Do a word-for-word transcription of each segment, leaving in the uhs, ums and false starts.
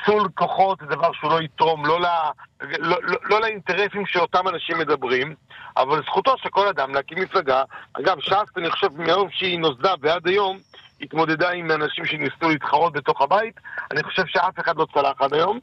ניצול כוחות זה דבר שהוא לא יתרום, לא, לה, לא, לא, לא לאינטרסים שאותם אנשים מדברים, אבל זכותו שכל אדם להקים מפלגה. אגב, ש"ס, אני חושב, מהיום שהיא נוסדה ועד היום, התמודדה עם אנשים שניסו להתחרות בתוך הבית. אני חושב שאף אחד לא צלח עד היום,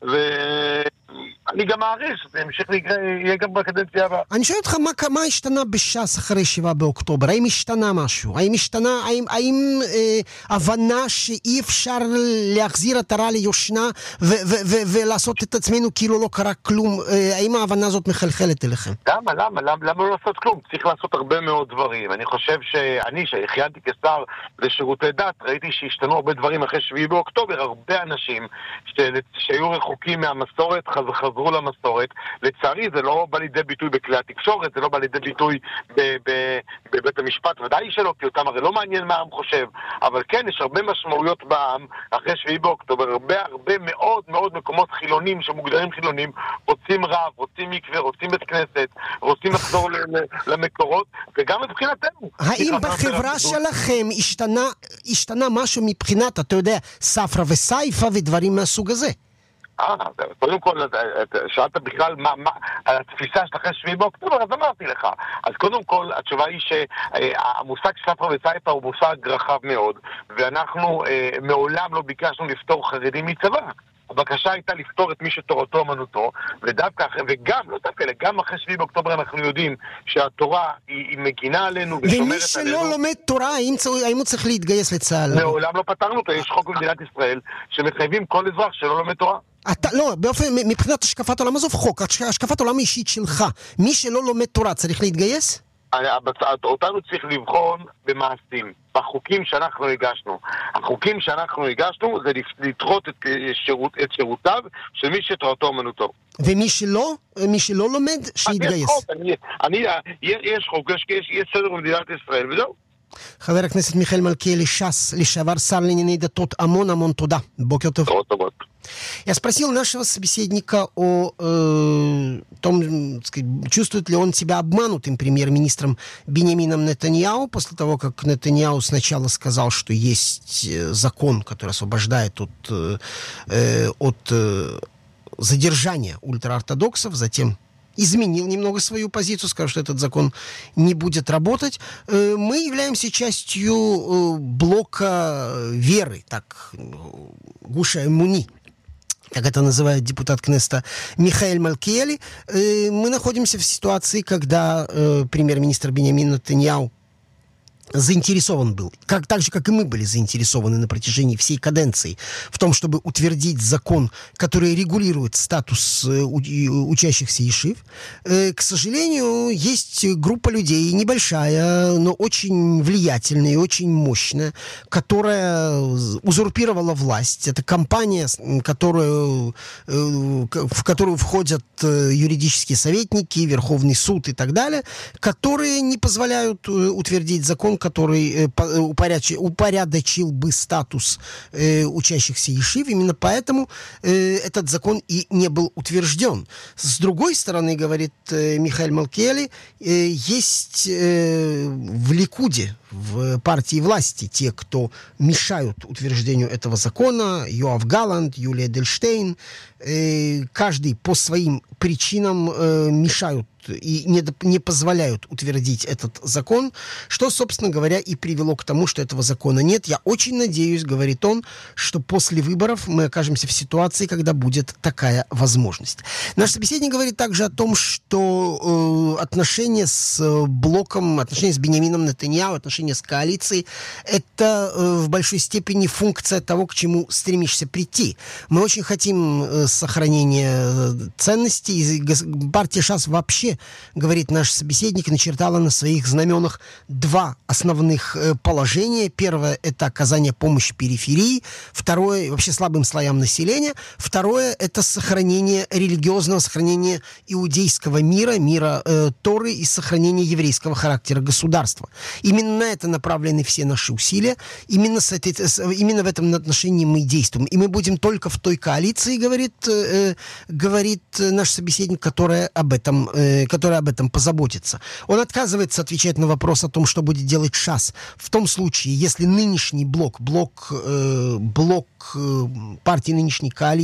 ואני גם מעריך שזה ימשיך יהיה גם בקדנציה הבאה. אני שואל אותך, מה, מה השתנה בש"ס אחרי שבעה באוקטובר? האם השתנה משהו? האם השתנה, האם, האם אה, הבנה שאי אפשר להחזיר את הרע ליושנה ו- ו- ו- ולעשות את עצמנו כאילו לא קרה כלום? אה, האם ההבנה הזאת מחלחלת אליכם? למה, למה, למה, למה לא לעשות כלום? צריך לעשות הרבה מאוד דברים. אני חושב שאני, שהכיינתי כשר לשירותי דת, ראיתי שהשתנו הרבה דברים אחרי שביעי באוקטובר. הרבה אנשים ש- שהיו רחוקים מהמסורת חזרו למסורת. לצערי זה לא בא לידי ביטוי בכלי התקשורת, זה לא בא לידי ביטוי ב- ב- בבית המשפט, ודאי שלא, כי אותם הרי לא מעניין מה העם חושב, אבל כן, יש הרבה משמעויות בעם אחרי שביעי באוקטובר, הרבה הרבה מאוד מאוד מקומות חילונים שמוגדרים חילונים, רוצים רב, רוצים מקווה, רוצים בית כנסת, רוצים לחזור למקורות, וגם מבחינתנו. האם בחברה שלכם השתנה, השתנה משהו מבחינת, אתה יודע, ספרא וסייפא ודברים מהסוג הזה? אה, קודם כל, שאלת בכלל מה, מה, על התפיסה של אחרי שביעי באוקטובר, אז אמרתי לך. אז קודם כל, התשובה היא שהמושג ספרא וסייפא הוא מושג רחב מאוד, ואנחנו אה, מעולם לא ביקשנו לפתור חרדים מצבא. הבקשה הייתה לפתור את מי שתורתו אמנותו, ודווקא, וגם, לא דווקא, גם אחרי שביעי באוקטובר אנחנו יודעים שהתורה היא, היא מגינה עלינו ושומרת עלינו. ומי שלא לומד תורה, האם, האם הוא צריך להתגייס לצה"ל? מעולם לא פתרנו אותו, יש חוק במדינת ישראל שמחייבים כל אזרח שלא לומד תורה. אתה, לא, באופן, מבחינת השקפת עולם, עזוב חוק, השקפת עולם האישית שלך, מי שלא לומד תורה צריך להתגייס? אותנו צריך לבחון במעשים, בחוקים שאנחנו הגשנו. החוקים שאנחנו הגשנו זה לדחות את, שירות, את שירותיו של מי שתורתו אמנותו. ומי שלא, מי שלא לומד, שיתגייס. אני, אני, יש חוק, יש, יש סדר במדינת ישראל, וזהו. חבר הכנסת מיכאל מלכיאלי, ש"ס, לשעבר שר לענייני דתות, המון המון туда. Бокер тов. Я спросил нашего собеседника о э, том, сказать, чувствует ли он себя обманутым премьер-министром Биньямином Нетаньяху, после того, как Нетаньяху сначала сказал, что есть закон, который освобождает от, э, от э, задержания ультраортодоксов, затем изменил немного свою позицию, сказал, что этот закон не будет работать. Мы являемся частью блока веры, так, Гуша Эмуни, как это называет депутат Кнессета Михаэль Малькиэли. Мы находимся в ситуации, когда премьер-министр Биньямин Нетаньяху заинтересован был, как, так же, как и мы были заинтересованы на протяжении всей каденции в том, чтобы утвердить закон, который регулирует статус э, у, учащихся ешив. Э, к сожалению, есть группа людей, небольшая, но очень влиятельная и очень мощная, которая узурпировала власть. Это компания, которую, э, в которую входят э, юридические советники, Верховный суд и так далее, которые не позволяют э, утвердить закон, который э, упорядочил, упорядочил бы статус э, учащихся ешив. Именно поэтому э, этот закон и не был утвержден. С другой стороны, говорит э, Михаэль Малькиэли, э, есть э, в Ликуде, в партии власти, те, кто мешают утверждению этого закона, Йоав Галланд, Юлия Эдельштейн, э, каждый по своим причинам э, мешают и не, не позволяют утвердить этот закон, что, собственно говоря, и привело к тому, что этого закона нет. Я очень надеюсь, говорит он, что после выборов мы окажемся в ситуации, когда будет такая возможность. Наш собеседник говорит также о том, что э, отношения с блоком, отношения с Биньямином Нетаньяху, отношения с коалицией, это э, в большой степени функция того, к чему стремишься прийти. Мы очень хотим э, сохранения ценностей. Партия ШАС вообще, говорит наш собеседник, начертала на своих знаменах два основных э, положения. Первое — это оказание помощи периферии. Второе — вообще слабым слоям населения. Второе — это сохранение религиозного, сохранение иудейского мира, мира э, Торы и сохранение еврейского характера государства. Именно на это направлены все наши усилия. Именно, с этой, с, именно в этом отношении мы действуем. И мы будем только в той коалиции, говорит, э, говорит наш собеседник, которая об этом э, которая об этом позаботится. Он отказывается отвечать на вопрос о том, что будет делать ШАС в том случае, если нынешний блок, блок, э, блок э, партии нынешней коалиции